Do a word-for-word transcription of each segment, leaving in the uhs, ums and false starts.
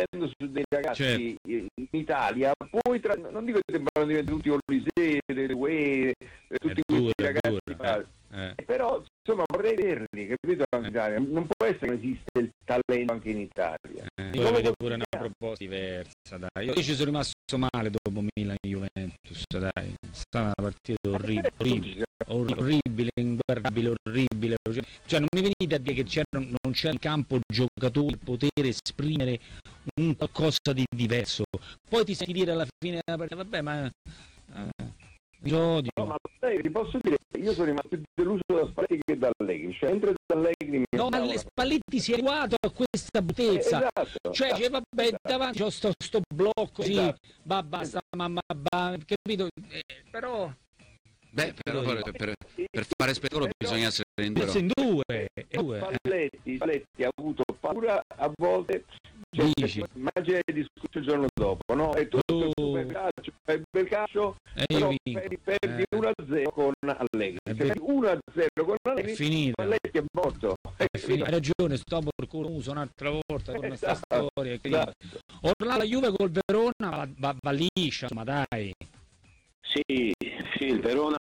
investendo su dei ragazzi certo. in Italia, poi tra, non dico che debbano diventare tutti Olise, delle Ue, tutti questi ragazzi, dura, eh. Eh. però insomma vorrei vederli, capito? In Italia. Non può essere che non esiste il talento anche in Italia. Eh, io vedo pure una proposta diversa, dai. Io ci sono rimasto male dopo Milan Juventus, dai. È stata una partita orribile, orribile, orribile, inguardabile, orribile. Cioè non mi venite a dire che c'era, non c'era in campo giocatori per poter esprimere un qualcosa di diverso. Poi ti senti dire alla fine della partita, vabbè, ma eh, mi odio. No, ma sai, ti posso dire, io sono rimasto più deluso da Spalletti che da Allegri, cioè mentre da Allegri mi no, ma una... Spalletti si è arrivato a questa bruttezza, eh, esatto, cioè esatto, vabbè, esatto. davanti c'ho sto, sto blocco, sì, esatto. va, basta, esatto. mamma, va, capito, eh, però... Beh, però per, per, per fare spettacolo bisogna essere in due. In due, due. Spalletti, Spalletti ha avuto paura a volte, cioè, immagina il discorso il giorno dopo, no? E tu oh. super calcio, fai bel calcio, eh, però perdi, perdi eh. uno a zero con Allegri. Se perdi uno a zero con Allegri, è finita. Spalletti è morto. È finita. Hai ragione, sto per culo, uso un'altra volta con questa esatto. storia. Esatto. Orlando la Juve col Verona va, va, va liscia, ma dai. Sì, sì, il Verona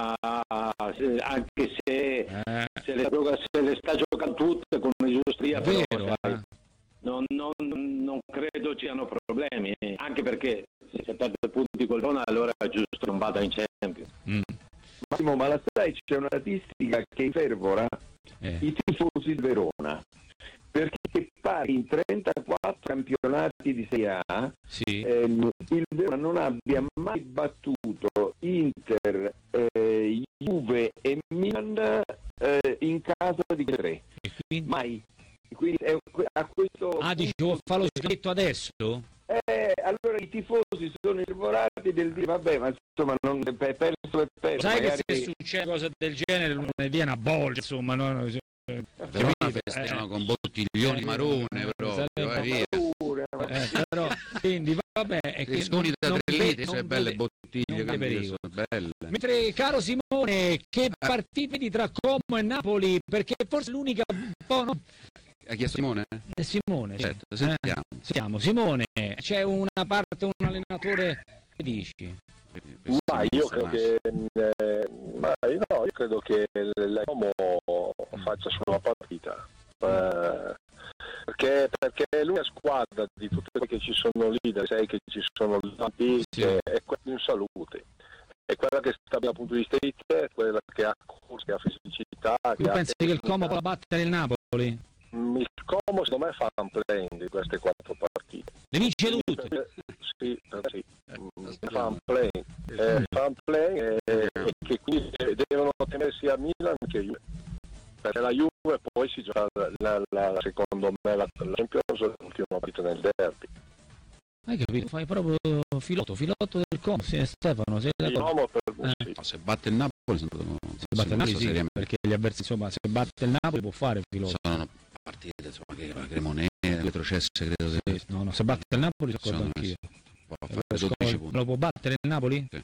anche se, eh. se, le, se le sta giocando tutte con un'industria, vero, però, eh. non, non, non credo ci siano problemi, anche perché se si perde punti col Verona allora è giusto non vada in Champions. Mm. Massimo, ma la sai, c'è una statistica che infervora eh. i tifosi di Verona, perché pare in trentaquattro campionati di Serie A sì. ehm, il Verona non abbia mai battuto Inter, eh, Juve e Milan eh, in casa di tre, quindi? mai. Quindi è, a questo ah, dicevo, fa lo scritto adesso? Eh, allora i tifosi sono innamoranti del dire vabbè, ma insomma non è perso e perso. Sai magari... che se succede una cosa del genere non ne viene a bolge, insomma, no, no, Verona festeggiano eh, con bottiglioni eh, marone proprio, eh, via. Eh, però quindi vabbè, è che non, da tre litri, non cioè belle vede, bottiglie che sono belle. Mentre caro Simone, che eh. partita vedi tra Como e Napoli, perché forse l'unica un po' no? Ha chiesto Simone? Eh, Simone, certo, sentiamo. Eh, sentiamo. Simone, c'è una parte, un allenatore, che dici? Ma io credo che eh, ma no, io credo che l'Uomo faccia solo una partita. Eh, perché, perché l'unica squadra di tutte quelle che ci sono lì, da sei che ci sono lì, sì. è, è quella in salute, è quella che sta dal punto di vista di te, è quella che ha corso, che ha fisicità. Tu che pensi ha... che il Como può battere il Napoli? Il Como secondo me fa un play di queste quattro partite. Le vince tutte? Sì, sì. Fa un play, eh, fa un play e, e che quindi devono tenersi a Milan che Juve. Perché la Juve poi si gioca la, la, la, secondo me la, la Champions l'ultima partita nel derby. Hai capito? Fai proprio filotto, filotto del Como, sì, Stefano, sei sì, no, per, eh. sì. No, se batte il Napoli se batte il Napoli sì, seriamente. Perché gli avversari, insomma, se batte il Napoli può fare filotto. Sono partite insomma che la Cremonese, retrocesse credo che... sì, no, no, se batte il Napoli ricordo anch'io. Può fare dodici punti. Lo può battere il Napoli? Sì.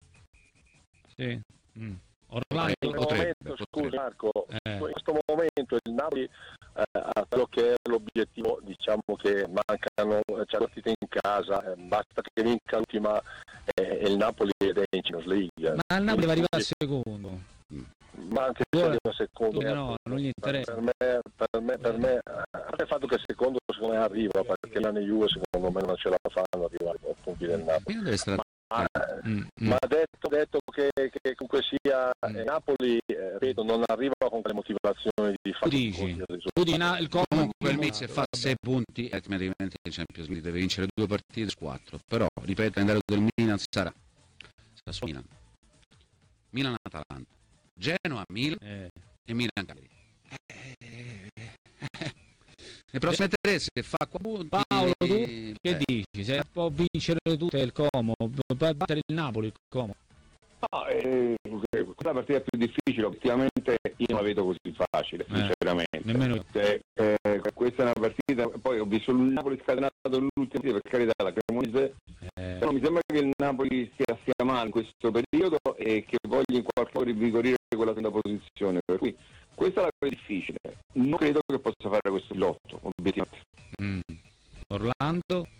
Sì. Mm. Orlando in questo potrebbe, momento, potrebbe. scusa Marco, eh. in questo momento il Napoli eh, ha quello che è l'obiettivo, diciamo che mancano, c'è la partita in casa, eh, basta che vinca l'ultima eh, e il Napoli ed è in Champions League. Ma il Napoli va arrivare al secondo. Ma anche se arriva al secondo, tu, no, non gli interessa. Per me, per me, per me, per me il fatto che il secondo secondo me arriva, perché l'anno Juve secondo me non ce la fanno arrivare ai punti del Napoli. Ma, mm, ma mm. detto, detto che, che comunque sia mm. eh, Napoli eh, vedo, non arriva con quelle motivazioni di fare tu dici na- il comunque il Miz fa sei punti e automaticamente il Champions League deve vincere due partite su quattro, però ripeto l'andare del Milan sarà sarà Milan Milan Atalanta, Genoa Milan eh. e Milan Cagliari. eh, eh. Le prossime tre se fa qua punti. Paolo, tu che eh. dici? Se può vincere tutte il Como, può battere il Napoli il Como? No, eh, questa partita è più difficile, ultimamente io non la vedo così facile, eh, sinceramente. Nemmeno. Eh, eh, questa è una partita, poi ho visto il Napoli scatenato nell'ultima, per carità, la Cremonese, eh. però mi sembra che il Napoli stia, stia male in questo periodo e che voglia in qualche modo rivigorire quella seconda posizione, per cui questa è la cosa difficile, non credo che possa fare questo lotto, obiettivamente. Mm. Orlando,